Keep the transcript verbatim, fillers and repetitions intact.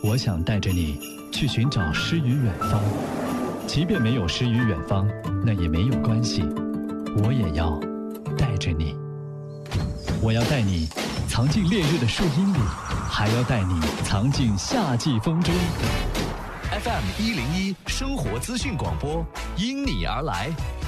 我想带着你去寻找诗与远方，即便没有诗与远方，那也没有关系，我也要带着你。我要带你藏进烈日的树荫里，还要带你藏进夏季风中。 F M 一零一生活资讯广播，因你而来。